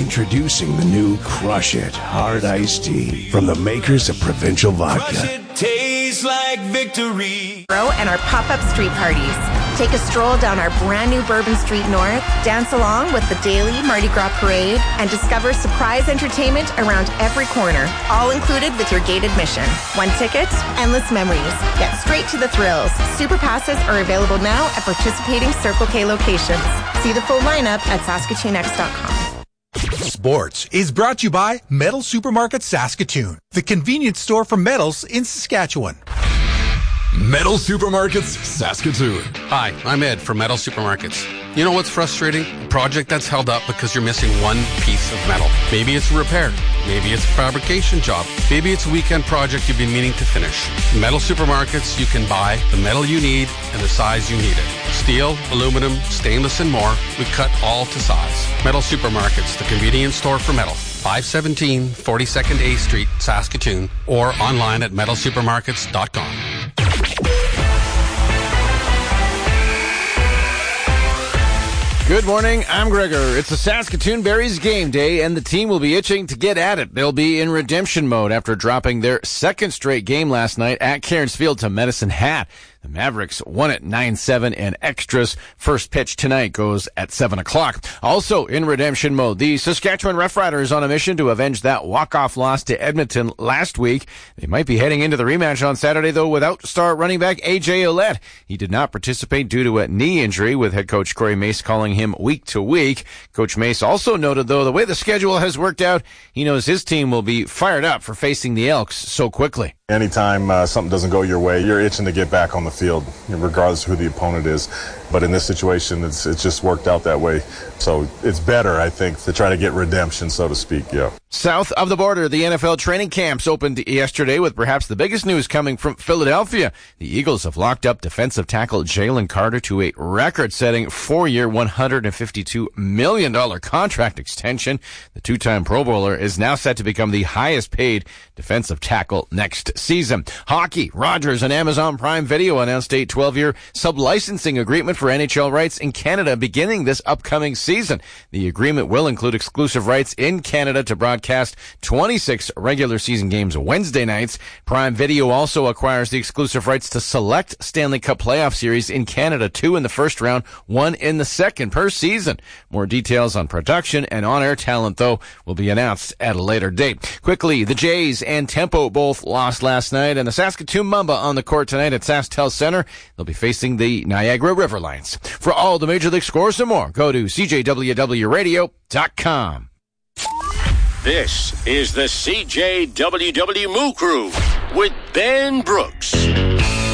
Introducing the new Crush It Hard Iced Tea from the makers of Provincial Vodka. Crush It tastes like victory. And our pop-up street parties. Take a stroll down our brand new Bourbon Street North, dance along with the daily Mardi Gras parade, and discover surprise entertainment around every corner, all included with your gate admission. One ticket, endless memories. Get straight to the thrills. Super passes are available now at participating Circle K locations. See the full lineup at SaskatchewanX.com. Sports is brought to you by Metal Supermarket Saskatoon, the convenience store for metals in Saskatchewan. Metal Supermarkets Saskatoon. Hi, I'm Ed from Metal Supermarkets. You know what's frustrating? A project that's held up because you're missing one piece of metal. Maybe it's a repair. Maybe it's a fabrication job. Maybe it's a weekend project you've been meaning to finish. In Metal Supermarkets, you can buy the metal you need and the size you need it. Steel, aluminum, stainless, and more. We cut all to size. Metal Supermarkets, the convenience store for metal. 517 42nd A Street, Saskatoon, or online at metalsupermarkets.com. Good morning, I'm Gregor. It's the Saskatoon Berries game day, and the team will be itching to get at it. They'll be in redemption mode after dropping their second straight game last night at Cairns Field to Medicine Hat. The Mavericks won it 9-7 in extras. First pitch tonight goes at 7 o'clock. Also in redemption mode, the Saskatchewan Roughriders on a mission to avenge that walk-off loss to Edmonton last week. They might be heading into the rematch on Saturday, though, without star running back A.J. Ouellette. He did not participate due to a knee injury, with head coach Corey Mace calling him week to week. Coach Mace also noted, though, the way the schedule has worked out, he knows his team will be fired up for facing the Elks so quickly. Anytime something doesn't go your way, you're itching to get back on the field, regardless of who the opponent is. But in this situation, it's just worked out that way. So it's better, I think, to try to get redemption, so to speak, yeah. South of the border, the NFL training camps opened yesterday with perhaps the biggest news coming from Philadelphia. The Eagles have locked up defensive tackle Jalen Carter to a record-setting 4-year, $152 million contract extension. The two-time Pro Bowler is now set to become the highest-paid defensive tackle next season. Hockey, Rogers and Amazon Prime Video announced a 12-year sub-licensing agreement for NHL rights in Canada beginning this upcoming season. The agreement will include exclusive rights in Canada to broadcast 26 regular season games Wednesday nights. Prime Video also acquires the exclusive rights to select Stanley Cup playoff series in Canada, 2 in the first round, 1 in the second per season. More details on production and on-air talent, though, will be announced at a later date. Quickly, the Jays and Tempo both lost last night, and the Saskatoon Mamba on the court tonight at SaskTel Center. They'll be facing the Niagara River Lions. For all the Major League scores and more, go to CJWWRadio.com. This is the CJWW Moo Crew with Ben Brooks.